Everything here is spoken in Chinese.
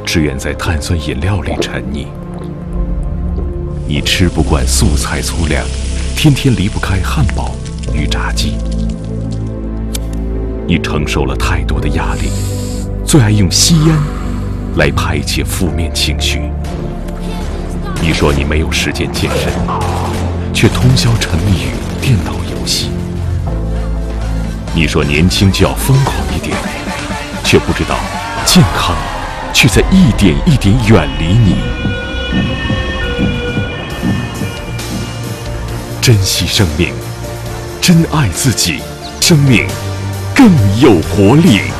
只愿在碳酸饮料里沉溺。你吃不惯素菜粗粮，天天离不开汉堡与炸鸡。你承受了太多的压力，最爱用吸烟来排解负面情绪。你说你没有时间健身，却通宵沉迷于电脑游戏。你说年轻就要疯狂一点，却不知道健康却在一点一点远离你。珍惜生命，珍爱自己，生命更有活力。